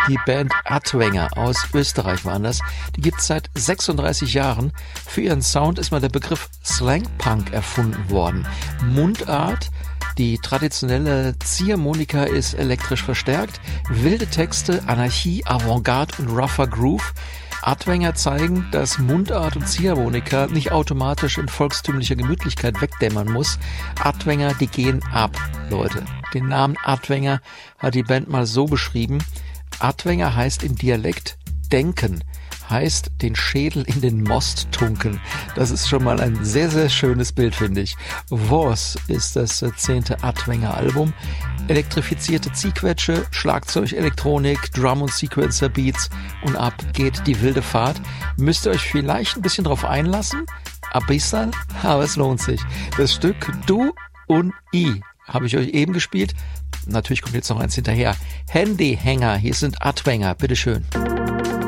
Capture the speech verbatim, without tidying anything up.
Die Band Adwanger aus Österreich waren das. Die gibt es seit sechsunddreißig Jahren. Für ihren Sound ist mal der Begriff Slangpunk erfunden worden. Mundart. Die traditionelle Ziehharmonika ist elektrisch verstärkt. Wilde Texte, Anarchie, Avantgarde und rougher Groove. Adwanger zeigen, dass Mundart und Ziehharmonika nicht automatisch in volkstümlicher Gemütlichkeit wegdämmern muss. Adwanger, die gehen ab, Leute. Den Namen Adwanger hat die Band mal so beschrieben. Adwanger heißt im Dialekt denken, heißt den Schädel in den Most tunken. Das ist schon mal ein sehr, sehr schönes Bild, finde ich. Was ist das zehnte Adwanger Album. Elektrifizierte Ziehquetsche, Schlagzeug, Elektronik, Drum- und Sequencer-Beats und ab geht die wilde Fahrt. Müsst ihr euch vielleicht ein bisschen drauf einlassen, ein bisschen, aber es lohnt sich. Das Stück Du und I habe ich euch eben gespielt. Natürlich kommt jetzt noch eins hinterher. Handyhänger, hier sind Adwanger, bitteschön.